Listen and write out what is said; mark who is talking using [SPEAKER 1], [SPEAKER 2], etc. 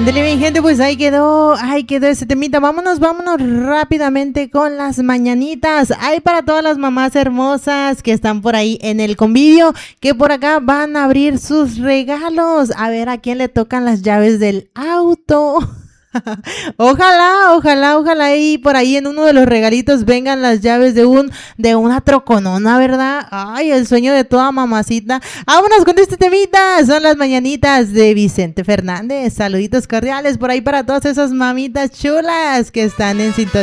[SPEAKER 1] Ándale, mi gente, pues ahí quedó ese temita. Vámonos rápidamente con las mañanitas. Hay para todas las mamás hermosas que están por ahí en el convivio, que por acá van a abrir sus regalos. A ver a quién le tocan las llaves del auto. Ojalá y por ahí en uno de los regalitos vengan las llaves de una troconona, ¿verdad? Ay, el sueño de toda mamacita. Vámonos con este temita. Son las mañanitas de Vicente Fernández. Saluditos cordiales por ahí para todas esas mamitas chulas que están en sintonía.